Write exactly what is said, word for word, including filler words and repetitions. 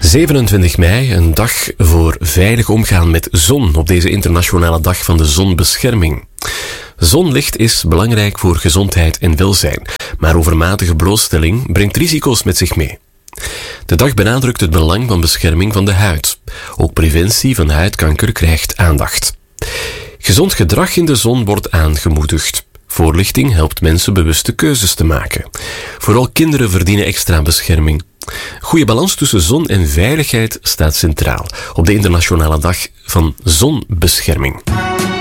zevenentwintig mei, een dag voor veilig omgaan met zon op deze internationale dag van de zonbescherming. Zonlicht is belangrijk voor gezondheid en welzijn, maar overmatige blootstelling brengt risico's met zich mee. De dag benadrukt het belang van bescherming van de huid. Ook preventie van huidkanker krijgt aandacht. Gezond gedrag in de zon wordt aangemoedigd. Voorlichting helpt mensen bewuste keuzes te maken. Vooral kinderen verdienen extra bescherming. Goede balans tussen zon en veiligheid staat centraal op de internationale dag van zonbescherming.